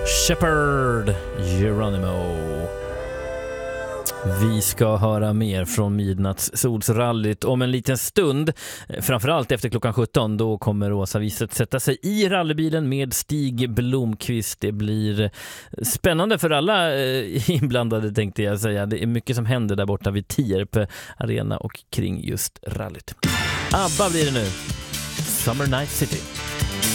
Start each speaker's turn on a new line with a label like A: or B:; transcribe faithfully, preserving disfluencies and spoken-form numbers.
A: Shepherd Geronimo. Vi ska höra mer från Midnattssolsrallyt om en liten stund. Framförallt efter klockan sjutton, då kommer Åsa Wistedt sätta sig i rallybilen med Stig Blomqvist. Det blir spännande för alla inblandade, tänkte jag säga. Det är mycket som händer där borta vid Tierp Arena och kring just rallyt. ABBA blir det nu. Summer Night City.